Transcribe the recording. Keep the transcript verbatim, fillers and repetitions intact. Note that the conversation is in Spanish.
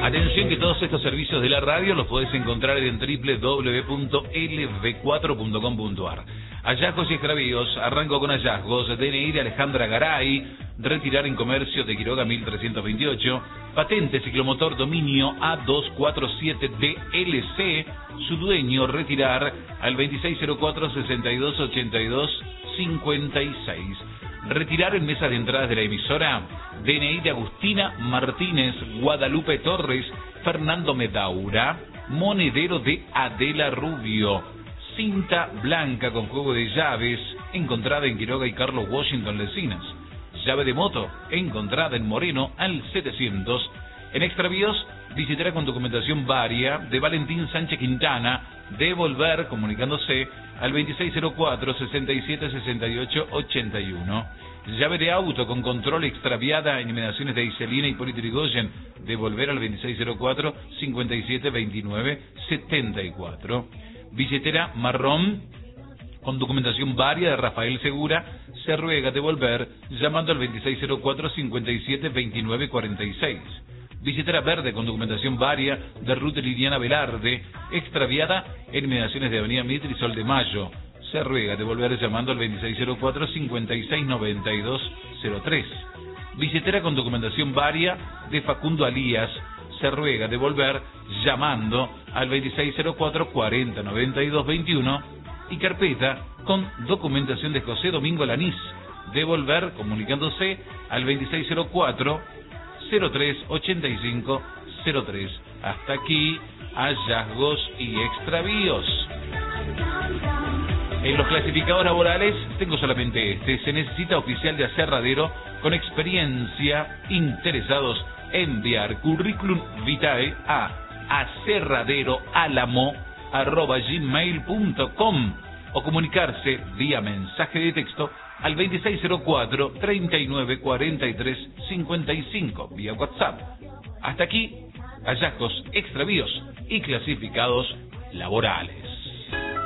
Atención que todos estos servicios de la radio los podés encontrar en doble u doble u doble u punto l v cuatro punto com punto a r. Hallazgos y extravíos. Arranco con hallazgos. D N I de Alejandra Garay. Retirar en comercio de Quiroga mil trescientos veintiocho. Patente ciclomotor dominio A dos cuatro siete D L C. Su dueño retirar al veintiséis cero cuatro, sesenta y dos ochenta y dos cincuenta y seis. Retirar en mesas de entradas de la emisora. D N I de Agustina Martínez, Guadalupe Torres, Fernando Medaura. Monedero de Adela Rubio. Cinta blanca con juego de llaves, encontrada en Quiroga y Carlos Washington Lecinas. Llave de moto, encontrada en Moreno al setecientos. En extravíos, billetera con documentación varia de Valentín Sánchez Quintana. Devolver comunicándose al veintiséis cero cuatro, sesenta y siete sesenta y ocho ochenta y uno. Llave de auto con control extraviada en inmediaciones de Iselina y Hipólito Yrigoyen. Devolver al veintiséis cero cuatro, cincuenta y siete veintinueve setenta y cuatro. Billetera marrón con documentación varia de Rafael Segura. Se ruega devolver llamando al veintiséis cero cuatro, cincuenta y siete veintinueve cuarenta y seis. Billetera verde con documentación varia de Ruth Liliana Velarde, extraviada en inmediaciones de Avenida Mitre y Sol de Mayo. Se ruega devolver llamando al veintiséis cero cuatro, cincuenta y seis noventa y dos cero tres. Billetera con documentación varia de Facundo Alías. Se ruega devolver llamando al veintiséis cero cuatro, cuarenta noventa y dos veintiuno. Y carpeta con documentación de José Domingo Lanís. Devolver comunicándose al veintiséis cero cuatro, cero tres ochenta y cinco cero tres. Hasta aquí, hallazgos y extravíos. En los clasificados laborales tengo solamente este. Se necesita oficial de aserradero con experiencia. Interesados en enviar currículum vitae a aserraderoalamo arroba gmail punto com o comunicarse vía mensaje de texto al veintiséis cero cuatro, treinta y nueve cuarenta y tres cincuenta y cinco vía WhatsApp. Hasta aquí, hallazgos, extravíos y clasificados laborales.